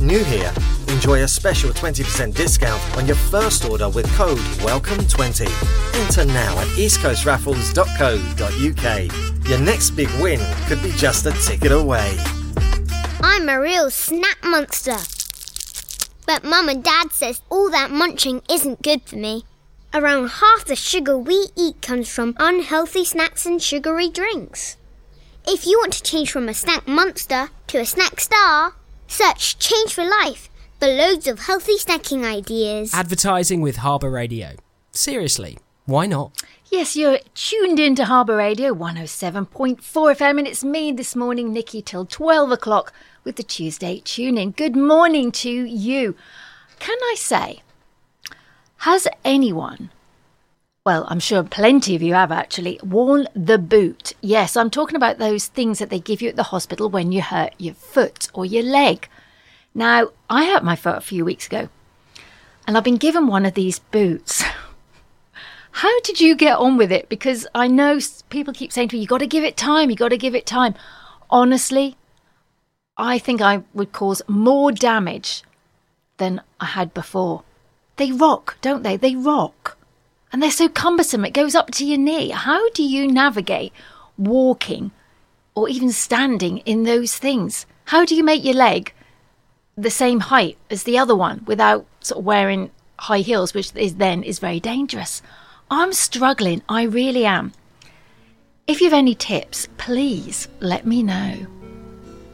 New here? Enjoy a special 20% discount on your first order with code WELCOME20. Enter now at eastcoastraffles.co.uk. Your next big win could be just a ticket away. I'm a real snack monster. But Mum and Dad says all that munching isn't good for me. Around half the sugar we eat comes from unhealthy snacks and sugary drinks. If you want to change from a snack monster to a snack star, search Change for Life for loads of healthy snacking ideas. Advertising with Harbour Radio. Seriously, why not? Yes, you're tuned in to Harbour Radio 107.4 FM, and it's me this morning, Nikki, till 12 o'clock with the Tuesday Tune-In. Good morning to you. Can I say, has anyone, well, I'm sure plenty of you have actually, worn the boot? Yes, I'm talking about those things that they give you at the hospital when you hurt your foot or your leg. Now, I hurt my foot a few weeks ago, and I've been given one of these boots. How did you get on with it? Because I know people keep saying to me, you got to give it time, you got to give it time. Honestly, I think I would cause more damage than I had before. They rock, don't they? They rock. And they're so cumbersome, it goes up to your knee. How do you navigate walking or even standing in those things? How do you make your leg the same height as the other one without sort of wearing high heels, which is very dangerous? I'm struggling, I really am. If you have any tips, please let me know.